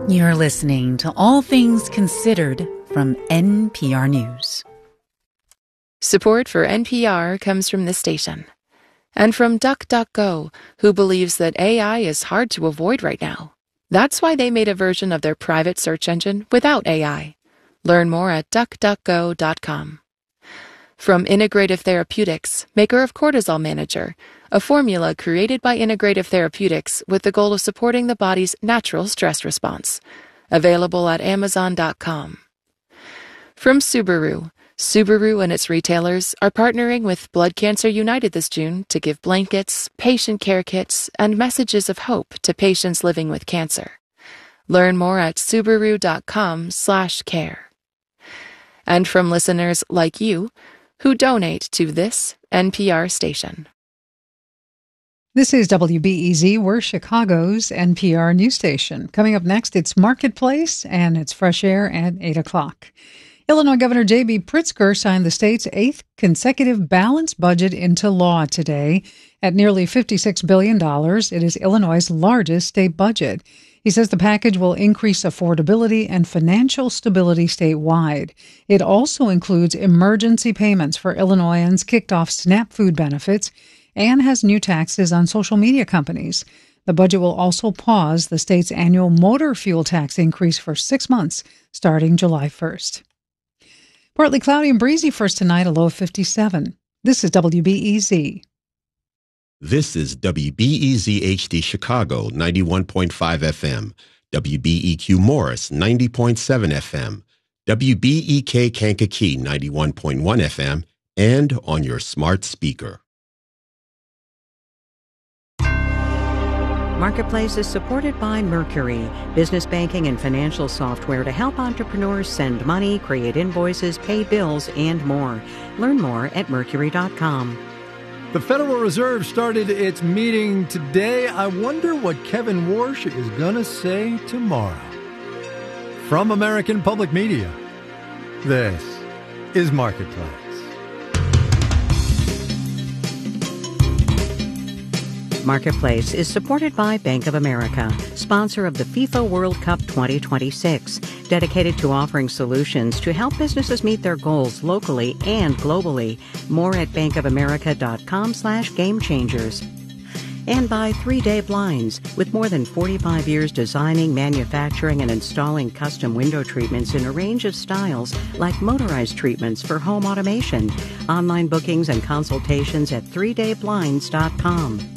You're listening to All Things Considered from NPR News. Support for NPR comes from this station and from DuckDuckGo, who believes that AI is hard to avoid right now. That's why they made a version of their private search engine without AI. Learn more at duckduckgo.com. From Integrative Therapeutics, maker of Cortisol Manager, a formula created by Integrative Therapeutics with the goal of supporting the body's natural stress response. Available at Amazon.com. From Subaru, Subaru and its retailers are partnering with Blood Cancer United this June to give blankets, patient care kits, and messages of hope to patients living with cancer. Learn more at subaru.com/care. And from listeners like you who donate to this NPR station. This is WBEZ. We're Chicago's NPR news station. Coming up next, it's Marketplace and it's Fresh Air at 8 o'clock. Illinois Governor J.B. Pritzker signed the state's 8th consecutive balanced budget into law today. At nearly $56 billion, it is Illinois' largest state budget. He says the package will increase affordability and financial stability statewide. It also includes emergency payments for Illinoisans kicked off SNAP food benefits and has new taxes on social media companies. The budget will also pause the state's annual motor fuel tax increase for 6 months, starting July 1st. Partly cloudy and breezy first tonight, a low of 57. This is WBEZ. This is WBEZ HD Chicago, 91.5 FM, WBEQ Morris, 90.7 FM, WBEK Kankakee, 91.1 FM, and on your smart speaker. Marketplace is supported by Mercury, business banking and financial software to help entrepreneurs send money, create invoices, pay bills, and more. Learn more at Mercury.com. The Federal Reserve started its meeting today. I wonder what Kevin Warsh is going to say tomorrow. From American Public Media, this is Marketplace. Marketplace is supported by Bank of America, sponsor of the FIFA World Cup 2026, dedicated to offering solutions to help businesses meet their goals locally and globally. More at bankofamerica.com/gamechangers. And by 3 Day Blinds, with more than 45 years designing, manufacturing, and installing custom window treatments in a range of styles, like motorized treatments for home automation. Online bookings and consultations at 3dayblinds.com.